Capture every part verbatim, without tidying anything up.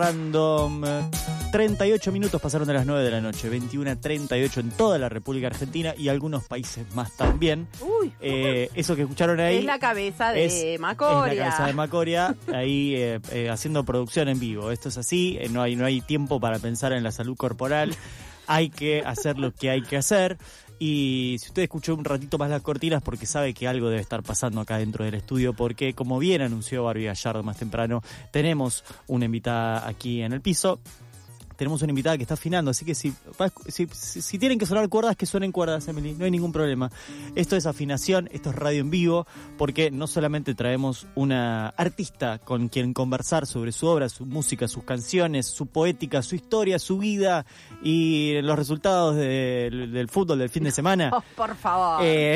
Random. treinta y ocho minutos pasaron de las nueve de la noche, veintiuno treinta y ocho en toda la República Argentina y algunos países más también. Uy, eh, eso que escucharon ahí es la cabeza de es, Macoria. Es la cabeza de Macoria, ahí eh, eh, haciendo producción en vivo. Esto es así, eh, no hay, no hay tiempo para pensar en la salud corporal, hay que hacer lo que hay que hacer. Y si usted escuchó un ratito más las cortinas, porque sabe que algo debe estar pasando acá dentro del estudio, porque como bien anunció Barbie Gallardo más temprano, tenemos una invitada aquí en el piso. Tenemos una invitada que está afinando, así que si, si, si, si tienen que sonar cuerdas, que suenen cuerdas, Emily, no hay ningún problema. Esto es afinación, esto es radio en vivo, porque no solamente traemos una artista con quien conversar sobre su obra, su música, sus canciones, su poética, su historia, su vida y los resultados de, del fútbol del fin de semana. Oh, por favor. Eh...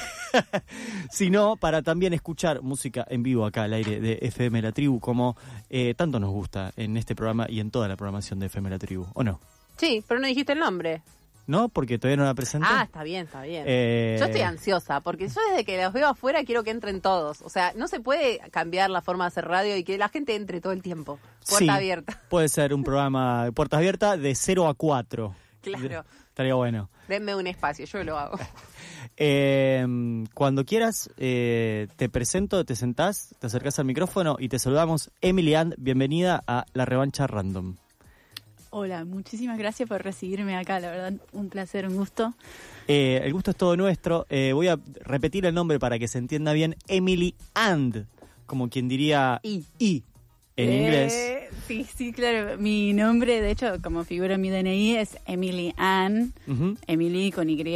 sino para también escuchar música en vivo acá al aire de F M La Tribu, como eh, tanto nos gusta en este programa y en toda la programación de F M La Tribu, ¿o no? Sí, pero no dijiste el nombre. ¿No? Porque todavía no la presenté. Ah, está bien, está bien. Eh... Yo estoy ansiosa, porque yo desde que los veo afuera quiero que entren todos. O sea, no se puede cambiar la forma de hacer radio y que la gente entre todo el tiempo. Puerta sí, abierta. Puede ser un programa de puertas abiertas de cero a cuatro. Claro. Estaría bueno. Denme un espacio, yo lo hago. Eh, cuando quieras, eh, te presento, te sentás, te acercás al micrófono y te saludamos. Emily And, bienvenida a La Revancha Random. Hola, muchísimas gracias por recibirme acá, la verdad, un placer, un gusto. Eh, el gusto es todo nuestro. Eh, voy a repetir el nombre para que se entienda bien. Emily And, como quien diría I. I en eh, inglés. Sí, sí, claro. Mi nombre, de hecho, como figura en mi D N I, es Emily Ann. Uh-huh. Emily con Y,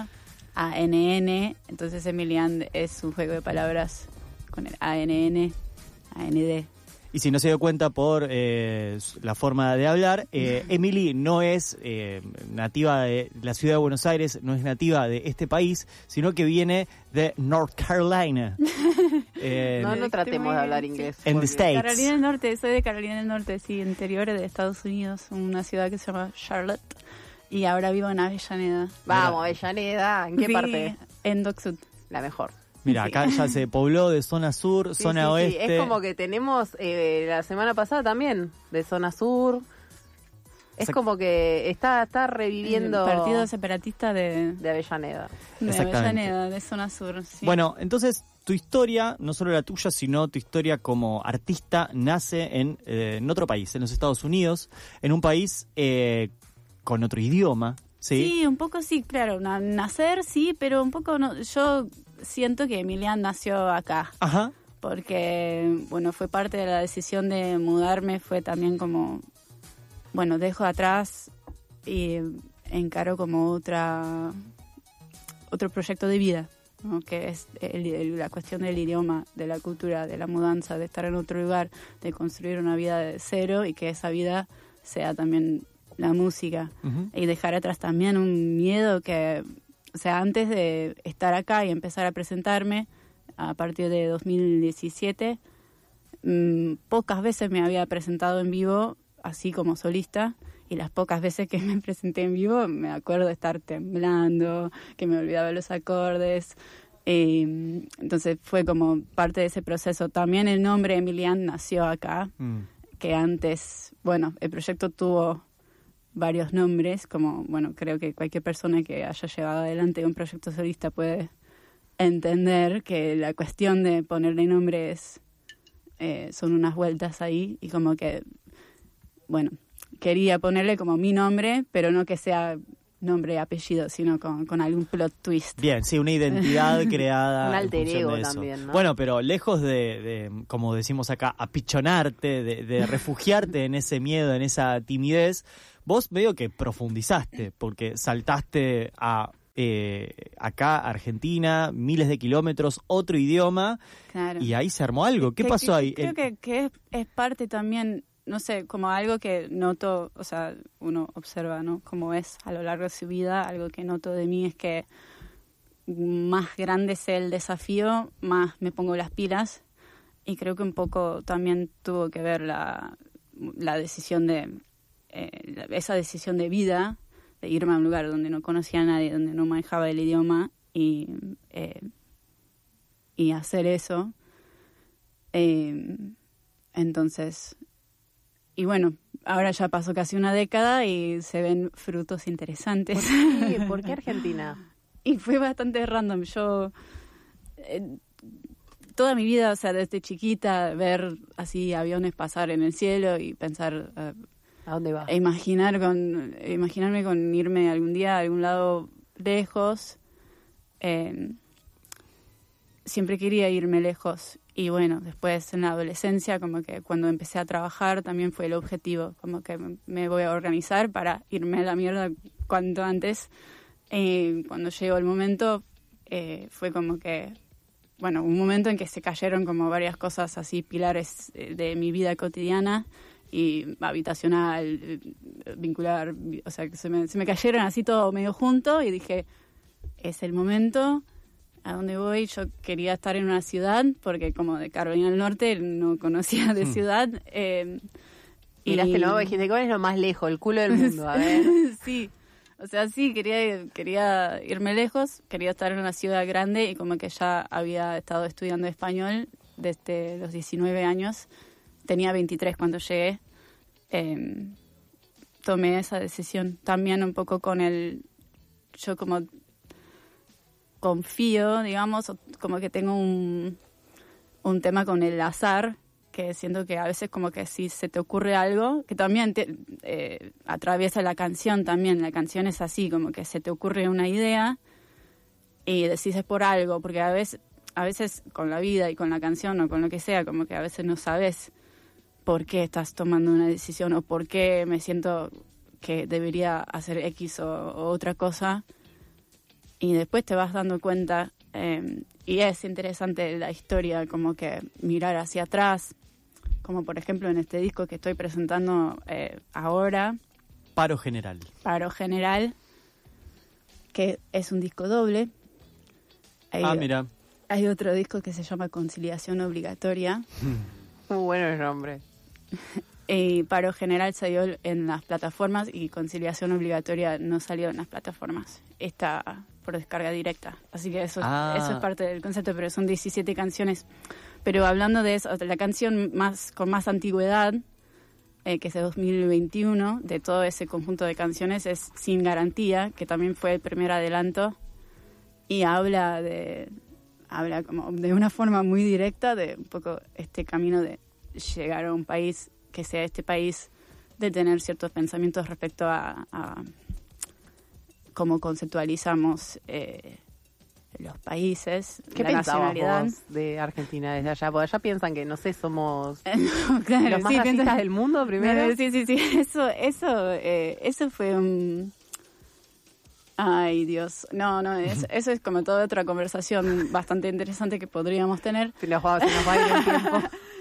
A N N. Entonces Emily And es un juego de palabras con el A N N, A N D. Y si no se dio cuenta por eh, la forma de hablar, eh, Emily no es eh, nativa de la ciudad de Buenos Aires, no es nativa de este país, sino que viene de North Carolina. eh, no, no tratemos de hablar inglés. En the States. Carolina del Norte, soy de Carolina del Norte, sí, interior de Estados Unidos, una ciudad que se llama Charlotte. Y ahora vivo en Avellaneda. Vamos, Avellaneda. ¿En qué sí, parte? En Dock Sud. La mejor. Mira, acá ya se pobló de zona sur, sí, zona sí, oeste. Sí. Es como que tenemos eh, la semana pasada también, de zona sur. Es como que está está reviviendo... El partido separatista de... De Avellaneda. De Avellaneda, de zona sur, sí. Bueno, entonces tu historia, no solo la tuya, sino tu historia como artista, nace en, eh, en otro país, en los Estados Unidos, en un país eh, con otro idioma. Sí, sí, un poco sí, claro, na- nacer sí, pero un poco no, yo siento que Emily nació acá. Ajá. Porque, bueno, fue parte de la decisión de mudarme, fue también como, bueno, dejo atrás y encaro como otra, otro proyecto de vida, ¿no? Que es el, el, la cuestión del idioma, de la cultura, de la mudanza, de estar en otro lugar, de construir una vida de cero y que esa vida sea también la música. Uh-huh. Y dejar atrás también un miedo que, o sea, antes de estar acá y empezar a presentarme, a partir de dos mil diecisiete, mmm, pocas veces me había presentado en vivo, así como solista, y las pocas veces que me presenté en vivo me acuerdo de estar temblando, que me olvidaba los acordes. Eh, entonces fue como parte de ese proceso. También el nombre Emily And nació acá, mm. que antes, bueno, el proyecto tuvo varios nombres, como, bueno, creo que cualquier persona que haya llevado adelante un proyecto solista puede entender que la cuestión de ponerle nombres eh, son unas vueltas ahí, y como que, bueno, quería ponerle como mi nombre, pero no que sea nombre y apellido, sino con, con algún plot twist. Bien, sí, una identidad creada. Un alter ego también, ¿no? Bueno, pero lejos de, de, como decimos acá, apichonarte, de, de refugiarte en ese miedo, en esa timidez, vos veo que profundizaste, porque saltaste a eh, acá, Argentina, miles de kilómetros, otro idioma, claro. Y ahí se armó algo. ¿Qué que, pasó que, ahí? Creo El... que, que es, es parte también, no sé, como algo que noto, o sea, uno observa, ¿no? Como es a lo largo de su vida, algo que noto de mí es que más grande es el desafío, más me pongo las pilas, y creo que un poco también tuvo que ver la, la decisión de, eh, esa decisión de vida, de irme a un lugar donde no conocía a nadie, donde no manejaba el idioma, y, eh, y hacer eso. Eh, entonces... y bueno, ahora ya pasó casi una década y se ven frutos interesantes. ¿Por qué, ¿Por qué Argentina? Y fue bastante random. Yo, eh, toda mi vida, o sea, desde chiquita, ver así aviones pasar en el cielo y pensar... Uh, ¿A dónde va? E imaginar con, imaginarme con irme algún día a algún lado lejos. Eh, siempre quería irme lejos. Y bueno, después en la adolescencia, como que cuando empecé a trabajar, también fue el objetivo. Como que me voy a organizar para irme a la mierda cuanto antes. Y cuando llegó el momento, eh, fue como que... Bueno, un momento en que se cayeron como varias cosas así, pilares de mi vida cotidiana y habitacional, vincular, o sea, que se me, se me cayeron así todo medio junto y dije, es el momento, ¿a dónde voy? Yo quería estar en una ciudad, porque como de Carolina del Norte no conocía de ciudad. Eh, Miraste y... el nuevo y dijiste, ¿cuál es lo más lejos? El culo del mundo, a ver. Sí, o sea, sí, quería, quería irme lejos, quería estar en una ciudad grande y como que ya había estado estudiando español desde los diecinueve años. Tenía veintitrés cuando llegué. Eh, tomé esa decisión también un poco con el... Yo como confío, digamos, como que tengo un, un tema con el azar, que siento que a veces como que si se te ocurre algo, que también te, eh, atraviesa la canción también. La canción es así, como que se te ocurre una idea y decís es por algo, porque a veces, a veces con la vida y con la canción o con lo que sea, como que a veces no sabes por qué estás tomando una decisión o por qué me siento que debería hacer X o, o otra cosa. Y después te vas dando cuenta, eh, y es interesante la historia, como que mirar hacia atrás, como por ejemplo en este disco que estoy presentando eh, ahora. Paro General. Paro General, que es un disco doble. Hay, ah, mira. Hay otro disco que se llama Conciliación Obligatoria. Muy bueno el nombre. Y Paro General salió en las plataformas y Conciliación Obligatoria no salió en las plataformas. Está por descarga directa. Así que eso, ah. eso es parte del concepto, pero son diecisiete canciones. Pero hablando de eso, la canción más con más antigüedad, eh, que es de dos mil veintiuno, de todo ese conjunto de canciones, es Sin Garantía, que también fue el primer adelanto. Y habla de habla como de una forma muy directa de un poco este camino de llegar a un país que sea este país, de tener ciertos pensamientos respecto a, a cómo conceptualizamos eh, los países, ¿Qué la pensabas nacionalidad. vos de Argentina desde allá? Porque allá piensan que, no sé, somos no, claro, los más sí, racistas piensan... del mundo primero. No, sí, sí, sí, eso, eso, eh, eso fue un... Ay, Dios. No, no, es, eso es como toda otra conversación bastante interesante que podríamos tener. Se nos va, se nos va a ir el tiempo.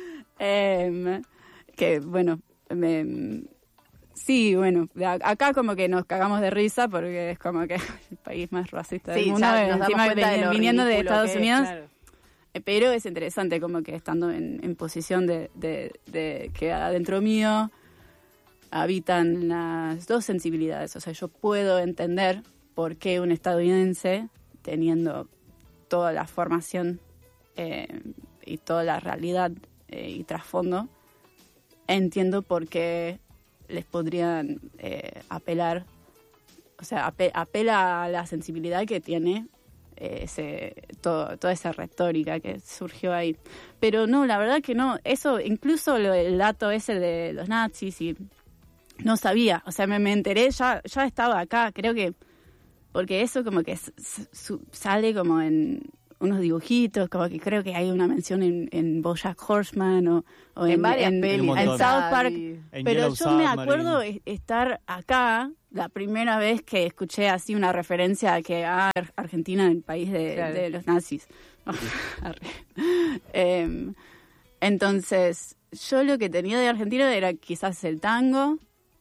eh, que, bueno, me, sí, bueno, acá como que nos cagamos de risa porque es como que el país más racista del sí, mundo, encima de, de, viniendo de Estados es, Unidos. Claro. Pero es interesante como que estando en, en posición de, de, de que adentro mío habitan las dos sensibilidades. O sea, yo puedo entender por qué un estadounidense, teniendo toda la formación eh, y toda la realidad eh, y trasfondo, entiendo por qué les podrían eh, apelar, o sea, ape- apela a la sensibilidad que tiene eh, ese, todo, toda esa retórica que surgió ahí. Pero no, la verdad que no, eso, incluso lo, el dato ese de los nazis, y no sabía, o sea, me, me enteré, ya, ya estaba acá, creo que, porque eso como que s- s- sale como en unos dibujitos, como que creo que hay una mención en, en BoJack Horseman o, o en, en, varias en, pelis, en South Park. En Pero Yellow yo me Submarine. acuerdo es- estar acá la primera vez que escuché así una referencia a que ah, Ar- Argentina el país de, Claro. de los nazis. Arre. Em, entonces, yo lo que tenía de Argentina era quizás el tango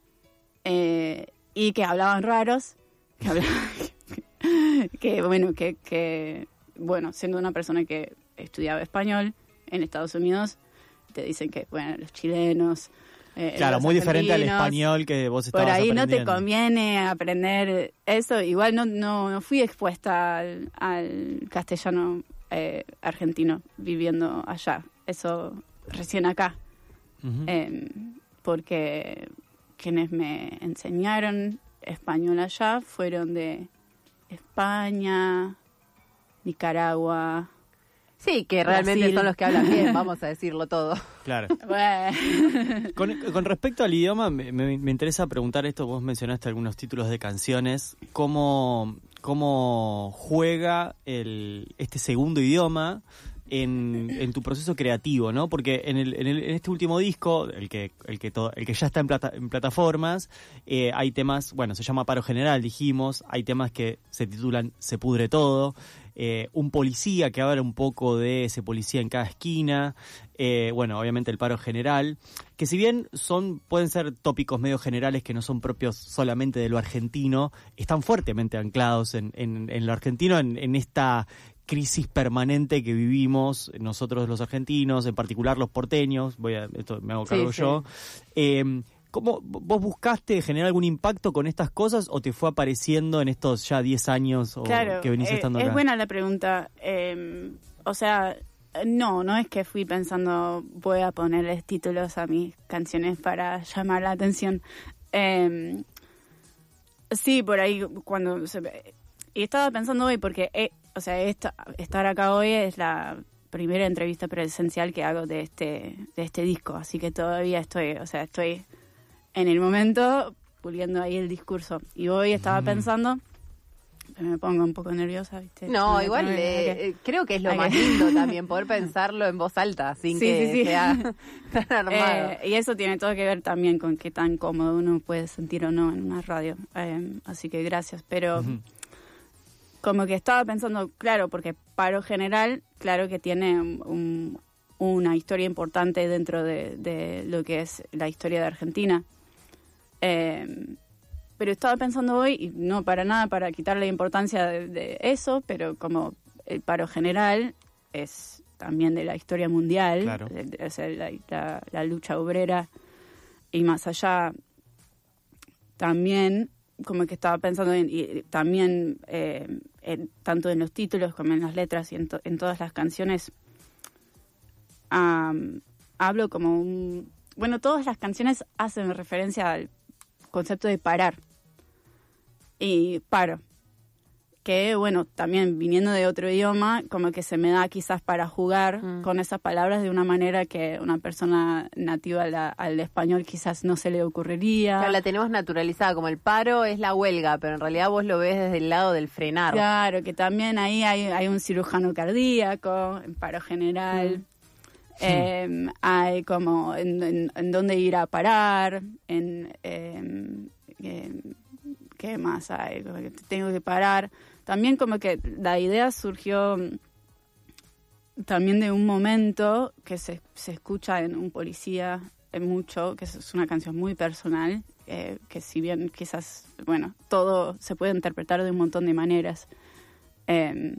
eh, y que hablaban raros, que hablaban, que bueno, que, que bueno, siendo una persona que estudiaba español en Estados Unidos, te dicen que, bueno, los chilenos... Eh, Claro, los muy diferente al argentinos, español que vos estabas por ahí no te aprendiendo. conviene aprender eso. Igual no no, no fui expuesta al, al castellano eh, argentino viviendo allá. Eso recién acá. Ujú. Eh, porque quienes me enseñaron español allá fueron de España, Nicaragua. Sí, que realmente Brasil. son los que hablan bien, vamos a decirlo todo. Claro. Bueno. Con, con respecto al idioma, me, me, me interesa preguntar esto. Vos mencionaste algunos títulos de canciones. ¿Cómo, cómo juega el, este segundo idioma en, en tu proceso creativo, ¿no? Porque en, el, en, el, en este último disco, el que el que, todo, el que ya está en, plata, en plataformas, eh, hay temas, bueno, se llama Paro General, dijimos, hay temas que se titulan Se pudre todo, eh, un policía que habla un poco de ese policía en cada esquina, eh, bueno, obviamente el paro general, que si bien son pueden ser tópicos medio generales que no son propios solamente de lo argentino, están fuertemente anclados en, en, en lo argentino, en, en esta crisis permanente que vivimos nosotros los argentinos, en particular los porteños, voy a esto me hago cargo Sí, yo. sí. Eh, ¿Cómo vos buscaste generar algún impacto con estas cosas o te fue apareciendo en estos ya diez años o Claro, que venís eh, estando es acá? buena la pregunta. Eh, o sea, no, no es que fui pensando voy a ponerles títulos a mis canciones para llamar la atención. Eh, sí, por ahí cuando... Se, y estaba pensando hoy porque, eh, o sea, esta, estar acá hoy es la primera entrevista presencial que hago de este de este disco, así que todavía estoy, o sea, estoy en el momento puliendo ahí el discurso. Y hoy estaba Mm. pensando, me pongo un poco nerviosa, ¿viste? No, Me- igual me- eh, eh, creo que es lo hay más que- lindo también, poder pensarlo en voz alta, sin Sí, que sí, sí. sea tan armado. Eh, y eso tiene todo que ver también con qué tan cómodo uno puede sentir o no en una radio. Eh, así que gracias. Pero Ujú. como que estaba pensando, claro, porque Paro General, claro que tiene un- una historia importante dentro de, de lo que es la historia de Argentina. Eh, pero estaba pensando hoy, y no para nada para quitarle importancia de, de eso, pero como el Paro General es también de la historia mundial, Claro. de- de- o sea, la, la- la lucha obrera, y más allá también, como que estaba pensando en, y también eh, en- tanto en los títulos como en las letras y en, to- en todas las canciones, um, hablo como un... Bueno, todas las canciones hacen referencia al concepto de parar. Y paro. Que, bueno, también viniendo de otro idioma, como que se me da quizás para jugar Mm. con esas palabras de una manera que una persona nativa al, al español quizás no se le ocurriría. Claro, la tenemos naturalizada, como el paro es la huelga, pero en realidad vos lo ves desde el lado del frenar. Claro, que también ahí hay, hay un cirujano cardíaco, en paro general. Mm. Eh, hay como en, en, en dónde ir a parar, en, eh, eh, ¿qué más hay? Como que tengo que parar. También como que la idea surgió también de un momento que se, se escucha en Un Policía en mucho, que es una canción muy personal, eh, que si bien quizás, bueno, todo se puede interpretar de un montón de maneras. Eh,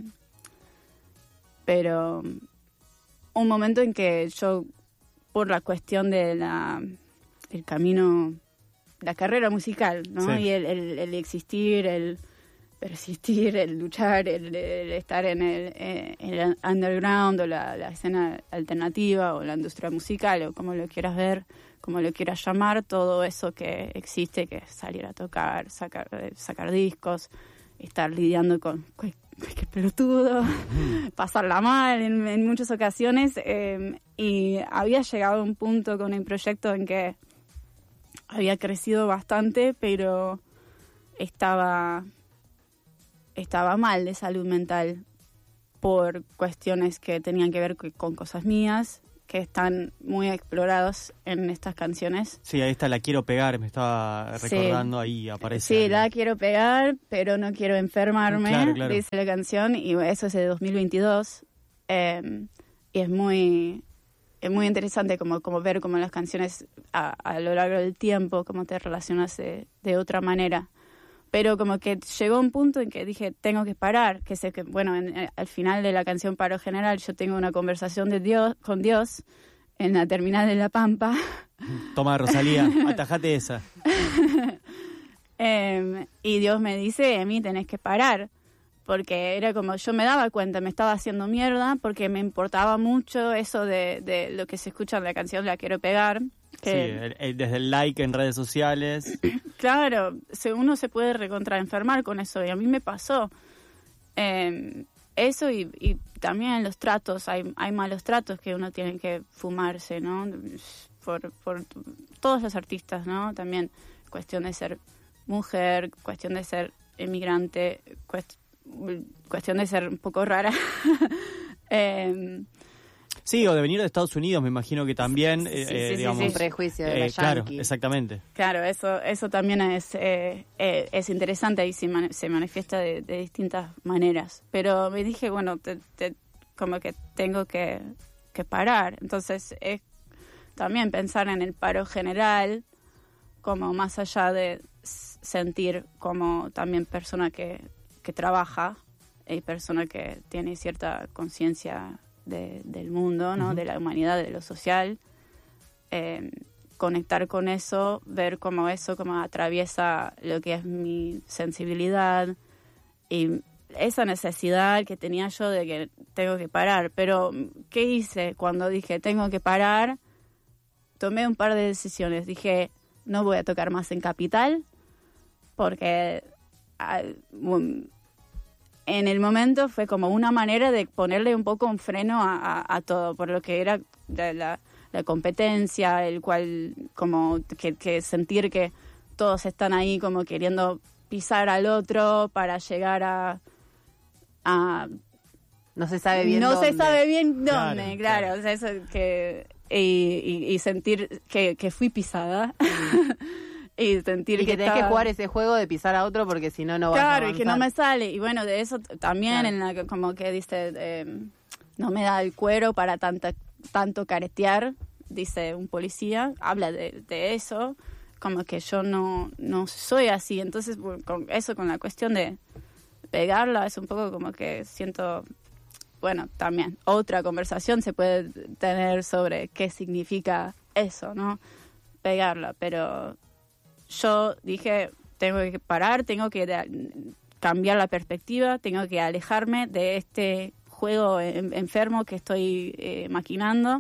pero un momento en que yo, por la cuestión de la el camino, la carrera musical, ¿no? Sí. Y el, el, el existir, el persistir, el luchar, el, el estar en el, eh, en el underground o la, la escena alternativa o la industria musical o como lo quieras ver, como lo quieras llamar, todo eso que existe, que es salir a tocar, sacar, eh, sacar discos, estar lidiando con cualquier pelotudo, pasarla mal en, en muchas ocasiones, eh, y había llegado a un punto con el proyecto en que había crecido bastante, pero estaba estaba mal de salud mental por cuestiones que tenían que ver con cosas mías, que están muy explorados en estas canciones. Sí, ahí está La Quiero Pegar, me estaba recordando, Sí. ahí aparece. Sí, algo. la quiero pegar, pero no quiero enfermarme, Claro, claro. dice la canción, y eso es de dos mil veintidós. Eh, y es muy es muy interesante como, como ver cómo las canciones a, a lo largo del tiempo, cómo te relacionas de, de otra manera. Pero como que llegó un punto en que dije, tengo que parar, que sé que, bueno, en, en, al final de la canción Paro General yo tengo una conversación de Dios con Dios en la terminal de La Pampa. Toma, Rosalía, atajate esa. Eh, y Dios me dice, a mí tenés que parar, porque era como, yo me daba cuenta, me estaba haciendo mierda, porque me importaba mucho eso de, de lo que se escucha en la canción La Quiero Pegar. Que, sí, el, el, desde el like en redes sociales. Claro, se, uno se puede recontraenfermar con eso, y a mí me pasó. Eh, eso y, y también los tratos, hay, hay malos tratos que uno tiene que fumarse, ¿no? Por, por todos los artistas, ¿no? También cuestión de ser mujer, cuestión de ser inmigrante, cuest, cuestión de ser un poco rara. eh, Sí, o de venir de Estados Unidos, me imagino que también, sí, eh, sí, sí, digamos... sí, sí. Prejuicio de la eh, Claro, yankee. exactamente. Claro, eso eso también es eh, eh, es interesante y se, man, se manifiesta de, de distintas maneras. Pero me dije, bueno, te, te, como que tengo que, que parar. Entonces, es también pensar en el paro general, como más allá de sentir como también persona que, que trabaja y persona que tiene cierta conciencia de, del mundo, ¿no? Uh-huh. De la humanidad, de lo social. Eh, conectar con eso, ver cómo eso como atraviesa lo que es mi sensibilidad y esa necesidad que tenía yo de que tengo que parar. Pero, ¿qué hice cuando dije tengo que parar? Tomé un par de decisiones. Dije, no voy a tocar más en Capital porque um, en el momento fue como una manera de ponerle un poco un freno a, a, a todo, por lo que era la, la, la competencia, el cual como que, que sentir que todos están ahí como queriendo pisar al otro para llegar a... a no se sabe bien no dónde. se sabe bien dónde, claro, Claro, claro. claro. O sea, eso que y, y, y sentir que, que fui pisada. Y sentir y que, que tenés estaba... que jugar ese juego de pisar a otro porque si no, no vas claro, a avanzar. y que no me sale. Y bueno, de eso t- también, claro. en la que como que dice, eh, no me da el cuero para tanta, tanto caretear, dice un policía, habla de, de eso, como que yo no, no soy así. Entonces, con eso, con la cuestión de pegarla, es un poco como que siento... Bueno, también otra conversación se puede tener sobre qué significa eso, ¿no? Pegarla, pero... Yo dije, tengo que parar, tengo que de- cambiar la perspectiva, tengo que alejarme de este juego en- enfermo que estoy eh, maquinando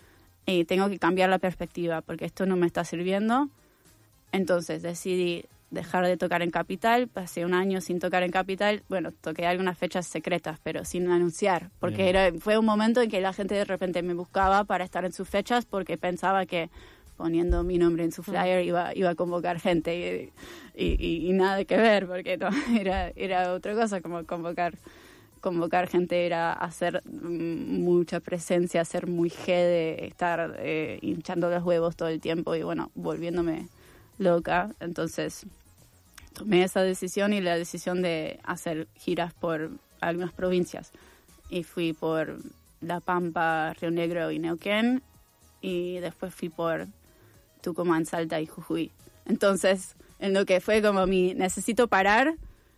y tengo que cambiar la perspectiva porque esto no me está sirviendo. Entonces decidí dejar de tocar en Capital, pasé un año sin tocar en Capital, bueno, toqué algunas fechas secretas, pero sin anunciar, porque era, fue un momento en que la gente de repente me buscaba para estar en sus fechas porque pensaba que poniendo mi nombre en su flyer iba iba a convocar gente y, y, y nada que ver, porque no, era era otra cosa, como convocar convocar gente era hacer mucha presencia, ser muy jede, estar eh, hinchando los huevos todo el tiempo y bueno, volviéndome loca. Entonces tomé esa decisión y la decisión de hacer giras por algunas provincias y fui por La Pampa, Río Negro y Neuquén y después fui por Tucumán, Salta y Jujuy. Entonces, en lo que fue como mi necesito parar,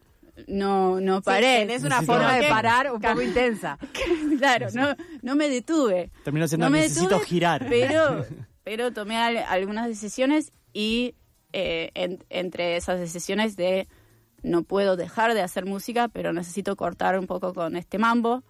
no no paré. Sí, tenés una Necesito forma de parar. parar un poco intensa. Claro, no no me detuve. Terminó siendo No me necesito detuve, girar. Pero, pero tomé al- algunas decisiones y eh, en- entre esas decisiones de no puedo dejar de hacer música, pero necesito cortar un poco con este mambo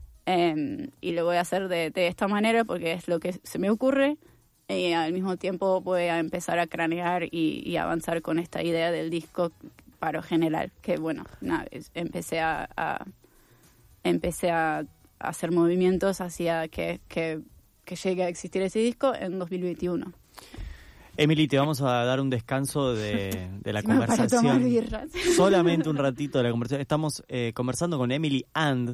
eh, y lo voy a hacer de, de esta manera porque es lo que se me ocurre. Y al mismo tiempo voy a empezar a cranear y, y avanzar con esta idea del disco paro general, que bueno, nada, es- empecé a, a empecé a hacer movimientos hacia que, que, que llegue a existir ese disco en dos mil veintiuno. Emily, te vamos a dar un descanso de, de la Si me para tomar conversación. birras. Solamente un ratito de la conversación. Estamos eh, conversando con Emily And,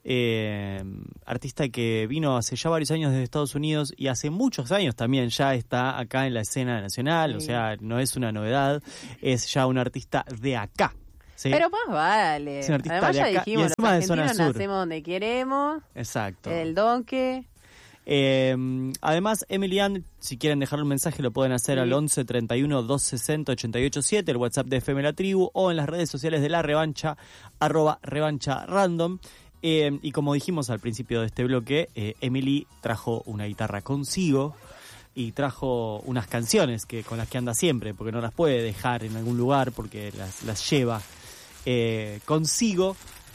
eh, artista que vino hace ya varios años desde Estados Unidos y hace muchos años también ya está acá en la escena nacional, Sí. o sea, no es una novedad, es ya un artista de acá. ¿sí? Pero más vale. Es un artista Además de ya acá, y dijimos, los encima de zona argentinos sur. nacemos donde queremos, Exacto. el donque. Eh, además, Emily And, si quieren dejar un mensaje, lo pueden hacer Sí. al once treinta y uno doscientos sesenta ochenta y ocho siete, el WhatsApp de F M La Tribu, o en las redes sociales de La Revancha, arroba revancha random. Eh, y como dijimos al principio de este bloque, eh, Emily trajo una guitarra consigo y trajo unas canciones que con las que anda siempre, porque no las puede dejar en algún lugar, porque las, las lleva eh, consigo.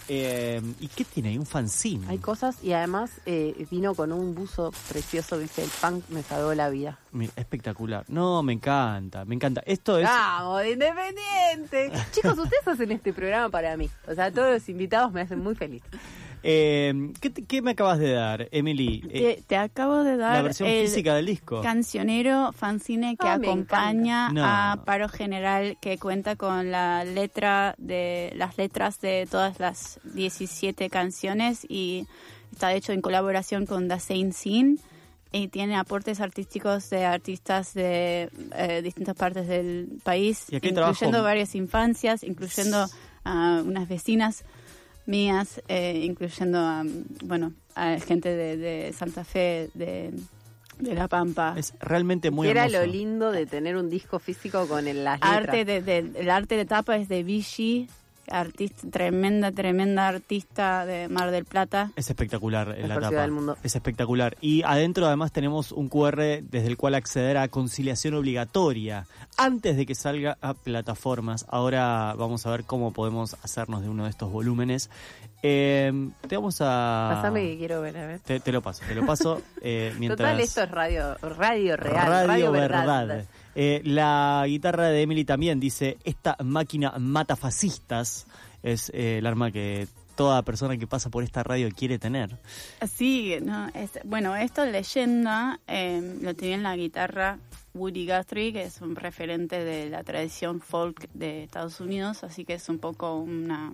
Eh, ¿Y qué tiene ahí? Un fanzine. Hay cosas y además eh, vino con un buzo precioso que dice: el punk me salvó la vida. Mira, espectacular. No, me encanta, me encanta. Esto es... ¡Vamos, Independiente! Chicos, ustedes hacen este programa para mí. O sea, todos los invitados me hacen muy feliz. Eh, ¿qué, te- ¿Qué me acabas de dar, Emily? Eh, Te, te acabo de dar la versión el física del disco. cancionero fanzine que Ah, me acompaña encanta. No. a Paro General, que cuenta con la letra de las letras de todas las diecisiete canciones y está hecho en colaboración con The Same Scene y tiene aportes artísticos de artistas de eh, distintas partes del país, Y aquí incluyendo trabajo- varias infancias, incluyendo a unas vecinas mías, eh, incluyendo a, bueno, a gente de, de Santa Fe, de, de La Pampa. Es realmente muy Que era hermoso. lo lindo de tener un disco físico con el, las letras. Arte de, de- el arte de tapa es de Vichy, artista, tremenda, tremenda artista de Mar del Plata. Es espectacular en la Mejor ciudad tapa. del mundo. Es espectacular. Y adentro además tenemos un cu erre desde el cual acceder a conciliación obligatoria antes de que salga a plataformas. Ahora vamos a ver cómo podemos hacernos de uno de estos volúmenes. Eh, te vamos a... Pásame que quiero ver, a ver. Te, te lo paso, te lo paso. eh, mientras... Total, esto es radio, radio real, Radio, radio, verdad. verdad. Eh, la guitarra de Emily también dice: esta máquina mata fascistas. Es eh, el arma que toda persona que pasa por esta radio quiere tener. Sí, no, es, bueno, esto leyenda eh, lo tenía en la guitarra Woody Guthrie, que es un referente de la tradición folk de Estados Unidos, así que es un poco una...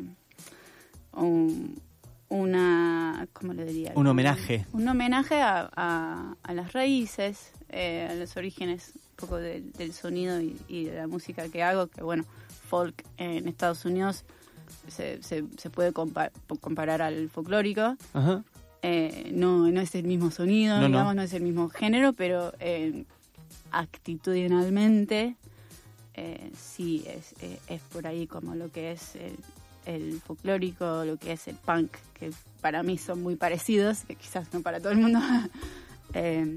Un, una ¿cómo le diría? Un homenaje. Un homenaje a, a, a las raíces, eh, a los orígenes un poco del, del sonido y, y de la música que hago, que bueno, folk en Estados Unidos se, se, se puede compa- comparar al folclórico. Ajá. Eh, no, no es el mismo sonido, No, no. digamos, no. es el mismo género, pero eh, actitudinalmente eh, sí, es, es, es por ahí como lo que es el, el folclórico, lo que es el punk, que para mí son muy parecidos, que quizás no para todo el mundo. eh,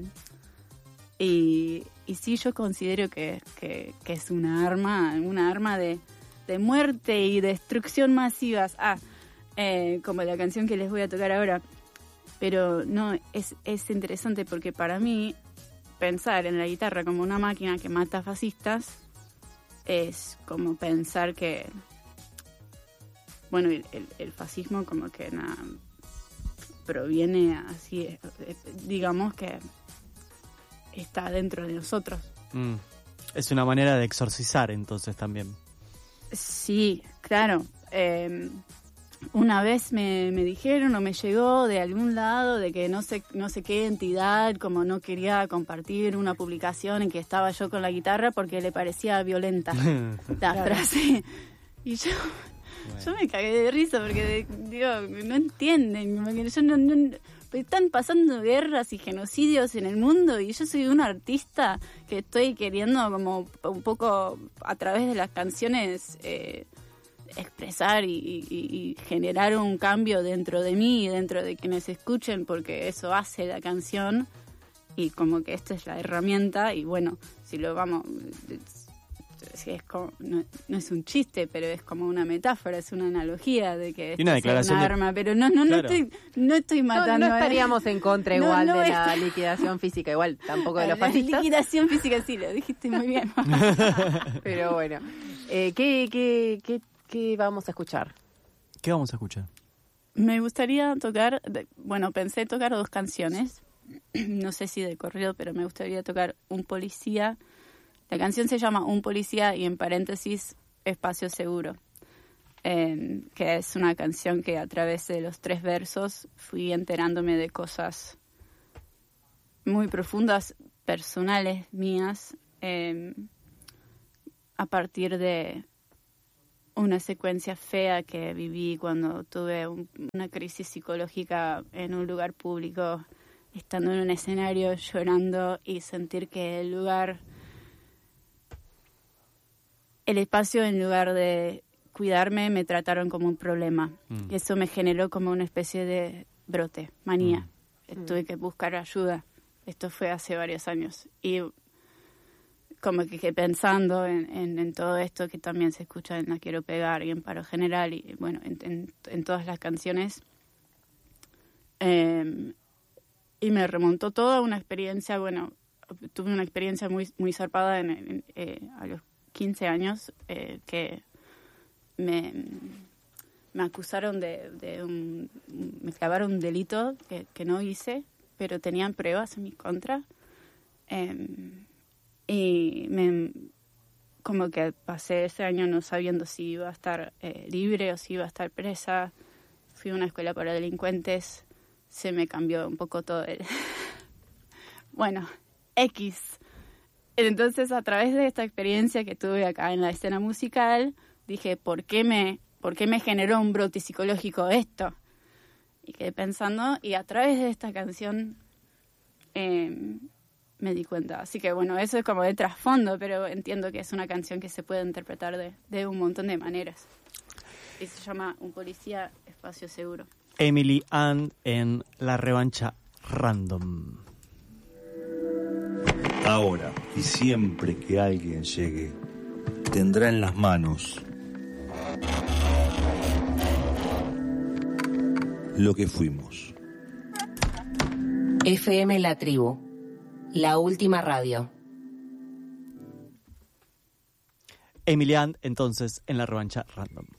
y, y sí, yo considero que, que, que es una arma, una arma de, de muerte y destrucción masivas. Ah, eh, como la canción que les voy a tocar ahora. Pero no, es, es interesante porque para mí pensar en la guitarra como una máquina que mata fascistas es como pensar que, bueno, el, el, el fascismo como que nada, proviene así, eh, digamos que está dentro de nosotros. Mm. Es una manera de exorcizar entonces también. Sí, claro. Eh, una vez me, me dijeron o me llegó de algún lado de que no sé, no sé qué entidad como no quería compartir una publicación en que estaba yo con la guitarra porque le parecía violenta la frase. Y yo, Bueno. yo me cagué de risa porque digo, no entienden, como que yo no, no- están pasando guerras y genocidios en el mundo y yo soy una artista que estoy queriendo como un poco a través de las canciones eh, expresar y, y- y generar un cambio dentro de mí y dentro de quienes escuchen, porque eso hace la canción y como que esta es la herramienta y bueno, si lo vamos... Es, es como, no, no es un chiste, pero es como una metáfora, es una analogía de que Y una esto sea declaración una de- arma, pero no, no, no Claro. estoy, no estoy No, matando. no ¿eh? estaríamos en contra No, igual no de la está- liquidación física, igual tampoco de los La fascistas. liquidación física, sí, lo dijiste muy bien. Pero bueno, eh, ¿qué, qué, qué, ¿qué vamos a escuchar? ¿Qué vamos a escuchar? Me gustaría tocar, de- bueno, pensé tocar dos canciones, no sé si de corrido, pero me gustaría tocar Un Policía. La canción se llama Un Policía y en paréntesis Espacio Seguro, eh, que es una canción que a través de los tres versos fui enterándome de cosas muy profundas, personales, mías, eh, a partir de una secuencia fea que viví cuando tuve un- una crisis psicológica en un lugar público, estando en un escenario llorando y sentir que el lugar, el espacio en lugar de cuidarme me trataron como un problema. Mm. Eso me generó como una especie de brote, manía. Mm. Tuve que buscar ayuda. Esto fue hace varios años. Y como que, que pensando en, en, en todo esto que también se escucha en La Quiero Pegar y en Paro General y bueno, en, en, en todas las canciones. Eh, y me remontó toda una experiencia, bueno, tuve una experiencia muy muy zarpada en, en, eh, a los quince años, eh, que me, me acusaron de, de un, me clavaron un delito que, que no hice, pero tenían pruebas en mi contra. Eh, y me, como que pasé ese año no sabiendo si iba a estar eh, libre o si iba a estar presa. Fui a una escuela para delincuentes, se me cambió un poco todo el... bueno, X. Entonces, a través de esta experiencia que tuve acá en la escena musical, dije, ¿por qué me, por qué me generó un brote psicológico esto? Y quedé pensando, y a través de esta canción eh, me di cuenta. Así que, bueno, eso es como de trasfondo, pero entiendo que es una canción que se puede interpretar de, de un montón de maneras. Y se llama Un policía, espacio seguro. Emily Ann en La Revancha Random. Ahora y siempre que alguien llegue, tendrá en las manos lo que fuimos. F M La Tribu, la última radio. Emily Ann, entonces, en La Revancha Random.